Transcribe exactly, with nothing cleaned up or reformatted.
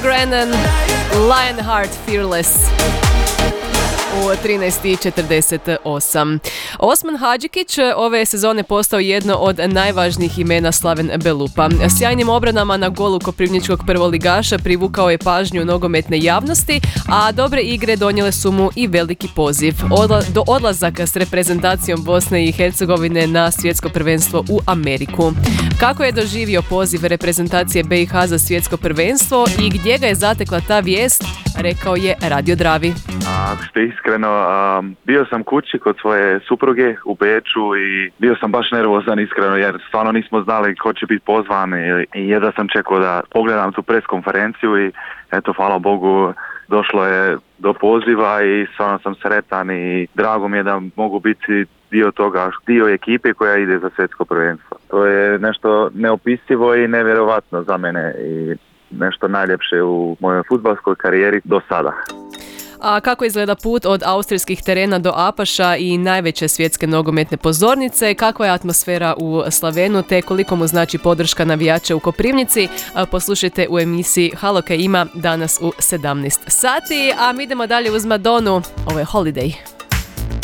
Grennan, Lionheart Fearless. U trinaest i četrdeset osam. Osman Hadžikić ove je sezone postao jedno od najvažnijih imena Slaven Belupa. Sjajnim obranama na golu koprivničkog prvoligaša privukao je pažnju nogometne javnosti, a dobre igre donijele su mu i veliki poziv. Odla- do odlazaka s reprezentacijom Bosne i Hercegovine na svjetsko prvenstvo u Ameriku. Kako je doživio poziv reprezentacije B i H za svjetsko prvenstvo i gdje ga je zatekla ta vijest, rekao je Radio Dravi. Ako ste iskreno, um, bio sam kući kod svoje supruge u Beču i bio sam baš nervozan iskreno jer stvarno nismo znali ko će biti pozvan i, i jedva sam čekao da pogledam tu pres konferenciju i eto, hvala Bogu, došlo je do poziva i stvarno sam sretan i drago mi je da mogu biti dio toga, dio ekipe koja ide za svjetsko prvenstvo. To je nešto neopisivo i nevjerovatno za mene i nešto najljepše u mojoj fudbalskoj karijeri do sada. A kako izgleda put od austrijskih terena do Apaša i najveće svjetske nogometne pozornice, kakva je atmosfera u Slavenu te koliko mu znači podrška navijača u Koprivnici, poslušajte u emisiji Halo kaj ima danas u sedamnaest sati, a mi idemo dalje uz Madonu, ovo je Holiday.